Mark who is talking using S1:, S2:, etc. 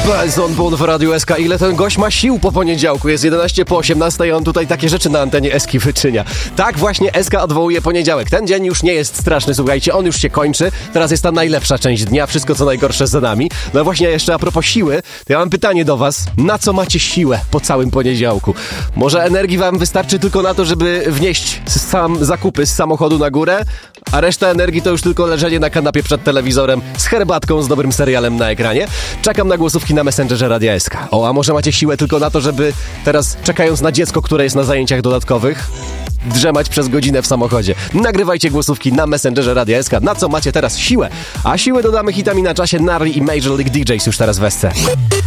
S1: Benson Boone w Radiu SK. Ile ten gość ma sił po poniedziałku? Jest 11 po 18 i on tutaj takie rzeczy na antenie Eski wyczynia. Tak właśnie SK odwołuje poniedziałek. Ten dzień już nie jest straszny, słuchajcie, on już się kończy. Teraz jest ta najlepsza część dnia, wszystko co najgorsze za nami. No właśnie jeszcze a propos siły, to ja mam pytanie do was. Na co macie siłę po całym poniedziałku? Może energii wam wystarczy tylko na to, żeby wnieść sam zakupy z samochodu na górę? A reszta energii to już tylko leżenie na kanapie przed telewizorem z herbatką, z dobrym serialem na ekranie. Czekam na głosówki na Messengerze Radia SK. O, a może macie siłę tylko na to, żeby teraz, czekając na dziecko, które jest na zajęciach dodatkowych, drzemać przez godzinę w samochodzie. Nagrywajcie głosówki na Messengerze Radia SK. Na co macie teraz siłę? A siłę dodamy hitami na czasie Nari i Major League DJs już teraz w SC.